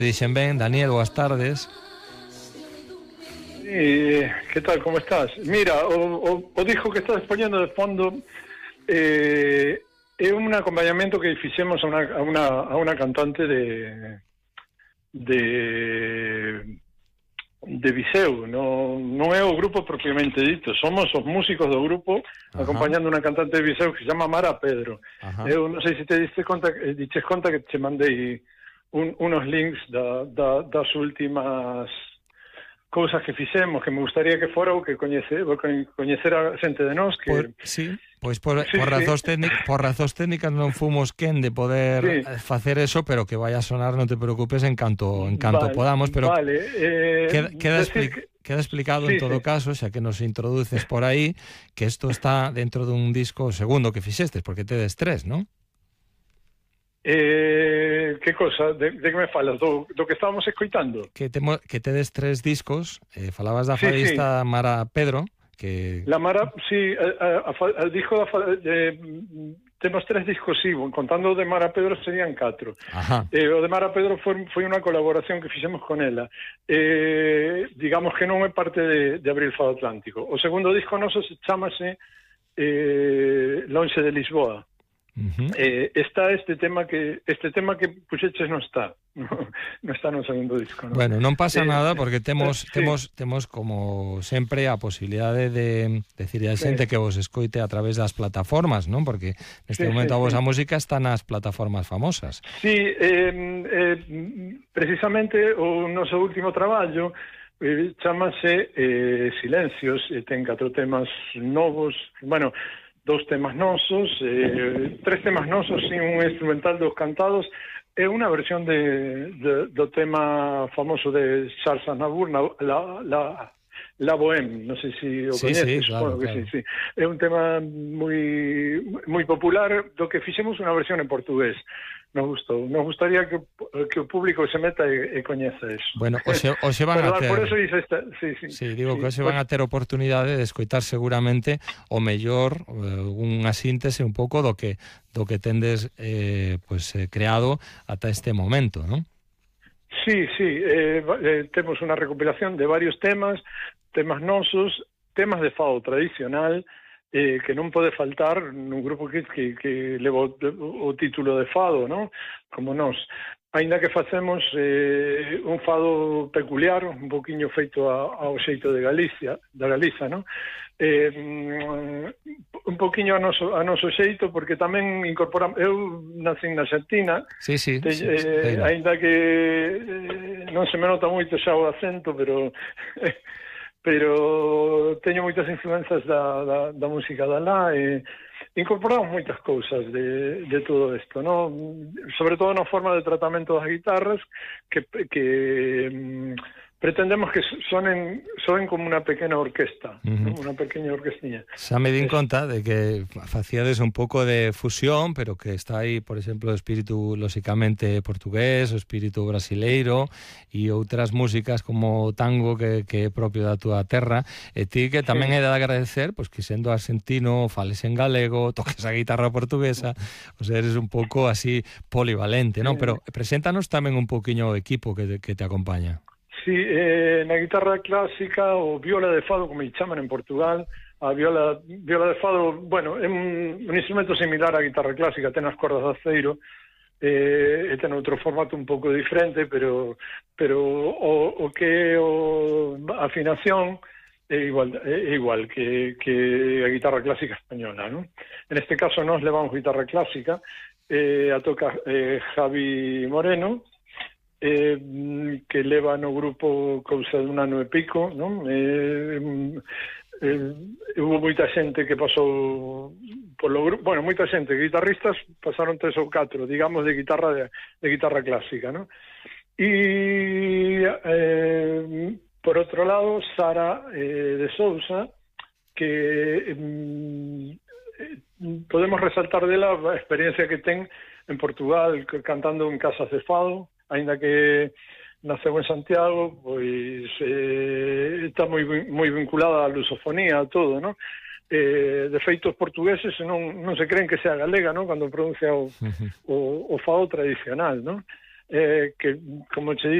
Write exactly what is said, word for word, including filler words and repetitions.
Dixen ben, Daniel, boas tardes. Eh, que tal, como estás? Mira, o, o, o disco que estás poñendo de fondo eh, é un acompañamento que fixemos a unha, a unha, a unha cantante de de de Viseu. No, non é o grupo propiamente dito, somos os músicos do grupo. Ajá. Acompañando unha cantante de Viseu que se chama Mara Pedro. Ajá. Eu non sei se te diste conta, eh, diches conta que te mandei un, unos links da, da, das últimas cousas que fixemos, que me gustaría que fora o que coñece, o que coñecera xente de nós que... Por, sí, pois por, sí, por, razóns sí. técnicas, por razóns técnicas non fomos quen de poder sí. facer eso, pero que vai a sonar, non te preocupes, en canto, en canto vale, podamos, pero vale, eh, queda, queda, expli que... queda explicado sí, en todo sí. caso, xa que nos introduces por aí, que isto está dentro dun disco segundo que fixestes, porque tedes tres, non? Eh, que cosa? De, de que me falas? Do, do que estábamos escoitando? Que, temo, que tedes tres discos, eh, falabas da fadista sí, sí. Mara Pedro, que... La Mara, sí, el disco da eh, temos tres discos, sí, contando o de Mara Pedro serían catro. Eh, o de Mara Pedro foi, foi unha colaboración que fixemos con ela. Eh, digamos que non é parte de, de Abril Fado Atlántico. O segundo disco noso se chamase eh, Lonxe de Lisboa. Uh-huh. Eh, está este tema que este tema que puxeches non está no, non está no segundo disco, ¿no? Bueno, non pasa eh, nada porque temos eh, temos sí. temos como sempre a posibilidade de decir a xente sí. que vos escoite a través das plataformas, non? Porque neste sí, momento sí, a vosa sí. música está nas plataformas famosas. Sí, eh, eh, precisamente o noso último traballo eh, chamase eh, Silencios, e ten catro temas novos, bueno, dos temas nosos, eh, tres temas nosos e un instrumental dos cantados e unha versión de, de, do tema famoso de Charles Aznavour, la, la, la Bohème, non sei se o sí, coñeces, sí, claro, bueno, que claro. sí, sí. É un tema moi moi popular do que fixemos unha versión en portugués. Nos gustou, nos gustaría que, que o público se meta e, e coñeza eso. Bueno, o se, o se van Pero, a ter... Por eso dice esta... Sí, sí, sí, digo sí, que se pues... van a ter oportunidade de escoitar seguramente o mellor, eh, unha síntese un pouco do que do que tendes eh, pues, eh, creado ata este momento, non? Sí, sí, eh, eh, temos unha recopilación de varios temas, temas nosos, temas de fado tradicional, Eh, que non pode faltar nun grupo que, que, que leva o, o título de fado, ¿no? Como nós. Ainda que facemos eh, un fado peculiar, un poquinho feito a, ao xeito de Galicia, da Galiza, ¿no? Eh, un poquinho a noso, a noso xeito, porque tamén incorporamos... Eu nací na Argentina, sí, sí, te, sí, eh, sí, ainda que eh, non se me nota moito xa o acento, pero... pero teño moitas influencias da, da, da música da lá e incorporamos moitas cousas de, de todo isto, ¿no? Sobre todo na forma de tratamento das guitarras que, que mm, pretendemos que sonen, sonen como unha pequena orquesta, uh-huh. ¿no? Unha pequena orquestiña. Xa me din conta de que facíades un pouco de fusión, pero que está aí, por exemplo, o espírito lóxicamente portugués, o espírito brasileiro e outras músicas como o tango que, que é propio da túa terra, e ti que tamén sí. é de agradecer, pois que sendo argentino, fales en galego, toques a guitarra portuguesa, o sea, eres un pouco así polivalente, non? Sí. Pero preséntanos tamén un pouquiño o equipo que te, que te acompaña. Sí, eh, na guitarra clásica, o viola de fado, como lle chaman en Portugal, a viola, viola de fado, bueno, é un, un instrumento similar á guitarra clásica, ten as cordas de aceiro, eh, e ten outro formato un pouco diferente, pero pero o, o que é o, a afinación é igual, é igual que, que a guitarra clásica española, ¿no? En este caso nós levamos guitarra clásica, eh, a toca eh, Javi Moreno, Eh, que leva no grupo cousa de un ano e pico, non? Eh, eh, hubo moita xente que pasou polo grupo, bueno, moita xente, guitarristas pasaron tres ou catro, digamos, de guitarra de, de guitarra clásica, non? E eh, por outro lado, Sara eh, de Sousa, que eh, podemos resaltar dela a experiencia que ten en Portugal cantando en casas de fado, aínda que naceu en Santiago, pois eh, está moi moi vinculada á lusofonía, a todo, ¿no? Eh, de feito, os portugueses non, non se creen que sea galega, ¿no? Cando pronuncia o, o, o fado tradicional, ¿no? eh, que, como che